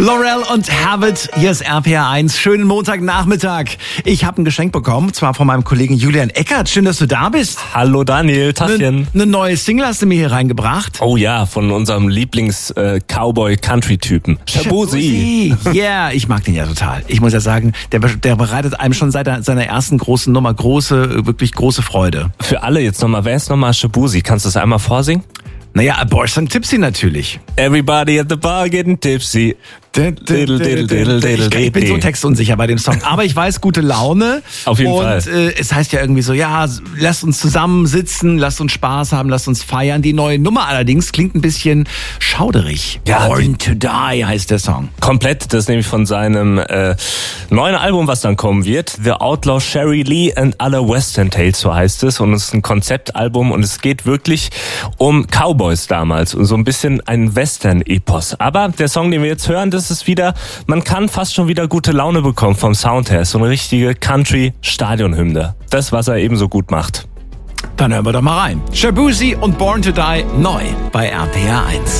Laurel und Habit, hier ist RPR1. Schönen Montagnachmittag. Ich habe ein Geschenk bekommen, zwar von meinem Kollegen Julian Eckert. Schön, dass du da bist. Hallo Daniel, Tachchen. Eine neue Single hast du mir hier reingebracht. Oh ja, von unserem Lieblings-Cowboy-Country-Typen. Shaboozey. Yeah, ich mag den ja total. Ich muss ja sagen, der bereitet einem schon seit seiner ersten großen Nummer wirklich große Freude. Für alle jetzt nochmal, wer ist nochmal Shaboozey? Kannst du das einmal vorsingen? Naja, Boys and Tipsy natürlich. Everybody at the bar getting tipsy. Ich bin so textunsicher bei dem Song. Aber ich weiß, gute Laune. Auf jeden Fall. Und es heißt ja irgendwie so, ja, lasst uns zusammensitzen, lasst uns Spaß haben, lasst uns feiern. Die neue Nummer allerdings klingt ein bisschen schauderig. Ja, Born to Die heißt der Song. Komplett, das ist nämlich von seinem neuen Album, was dann kommen wird. The Outlaw Sherry Lee and Other Western Tales, so heißt es. Und es ist ein Konzeptalbum und es geht wirklich um Cowboys damals und so ein bisschen ein Western-Epos. Aber der Song, den wir jetzt hören, das ist wieder, man kann fast schon wieder gute Laune bekommen vom Sound her. So eine richtige Country-Stadionhymne. Das, was er eben so gut macht. Dann hören wir doch mal rein. Shaboozey und Born to Die neu bei RPR1.